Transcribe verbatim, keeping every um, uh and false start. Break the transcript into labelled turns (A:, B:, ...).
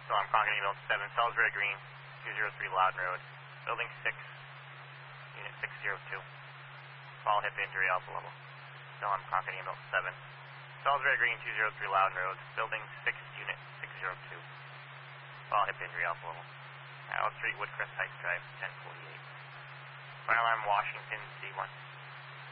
A: So I'm Concord Email seven, Salisbury Green, two zero three Loudon Road, Building six, Unit six zero two. Small hip injury, alpha level. So I'm Concord Email seven, Salisbury Green, two zero three Loudon Road, Building six, Unit six zero two. Small hip injury, alpha level. Alice Street, Woodcrest Heights Drive, ten forty-eight. Fire alarm, Washington, C one.